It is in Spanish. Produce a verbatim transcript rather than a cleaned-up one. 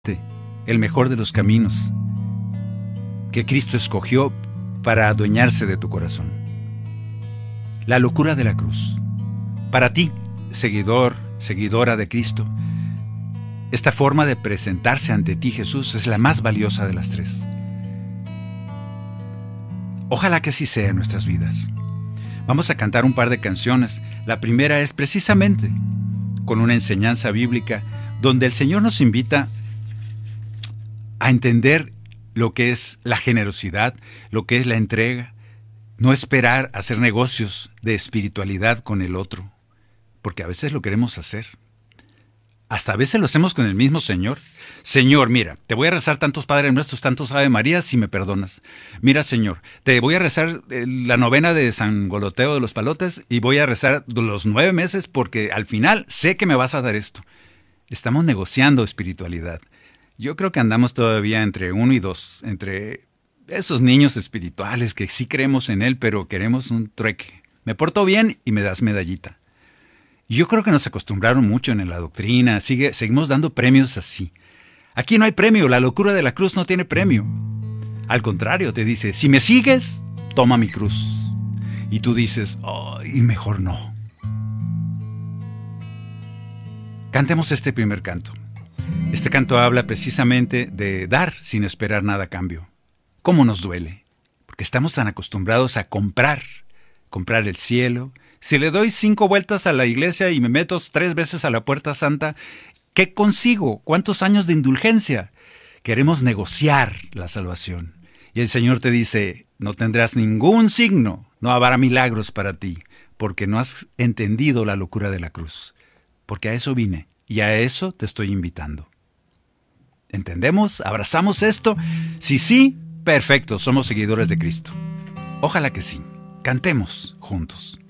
el mejor de los caminos que Cristo escogió para adueñarse de tu corazón. La locura de la cruz. Para ti, seguidor, seguidora de Cristo, esta forma de presentarse ante ti, Jesús, es la más valiosa de las tres. Ojalá que así sea en nuestras vidas. Vamos a cantar un par de canciones. La primera es precisamente con una enseñanza bíblica donde el Señor nos invita a entender lo que es la generosidad, lo que es la entrega, no esperar hacer negocios de espiritualidad con el otro, porque a veces lo queremos hacer. Hasta a veces lo hacemos con el mismo Señor. Señor, mira, te voy a rezar tantos Padres Nuestros, tantos Ave Marías, si me perdonas. Mira, Señor, te voy a rezar la novena de San Goloteo de los Palotes y voy a rezar los nueve meses porque al final sé que me vas a dar esto. Estamos negociando espiritualidad. Yo creo que andamos todavía entre uno y dos, entre esos niños espirituales que sí creemos en Él, pero queremos un trueque. Me porto bien y me das medallita. Yo creo que nos acostumbraron mucho en la doctrina, sigue, seguimos dando premios así. Aquí no hay premio, la locura de la cruz no tiene premio. Al contrario, te dice, si me sigues, toma mi cruz. Y tú dices, oh, y mejor no. Cantemos este primer canto. Este canto habla precisamente de dar sin esperar nada a cambio. ¿Cómo nos duele? Porque estamos tan acostumbrados a comprar, comprar el cielo. Si le doy cinco vueltas a la iglesia y me meto tres veces a la puerta santa, ¿qué consigo? ¿Cuántos años de indulgencia? Queremos negociar la salvación. Y el Señor te dice, no tendrás ningún signo, no habrá milagros para ti, porque no has entendido la locura de la cruz. Porque a eso vine y a eso te estoy invitando. ¿Entendemos? ¿Abrazamos esto? Si sí, perfecto, somos seguidores de Cristo. Ojalá que sí. Cantemos juntos.